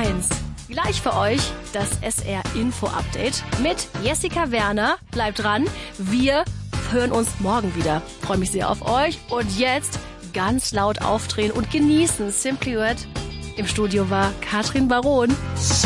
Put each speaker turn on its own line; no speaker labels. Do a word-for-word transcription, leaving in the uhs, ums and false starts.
eins. Gleich für euch das S R Info Update mit Jessica Werner. Bleibt dran, wir hören uns morgen wieder. Freue mich sehr auf euch. Und jetzt ganz laut aufdrehen und genießen. Simply Red. Im Studio war Katrin Baron.